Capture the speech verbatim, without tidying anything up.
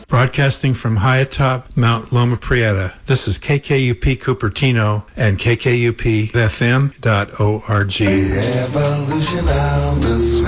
broadcasting from high atop Mount Loma Prieta. This is K K U P Cupertino and K K U P F M dot org. Revolution on the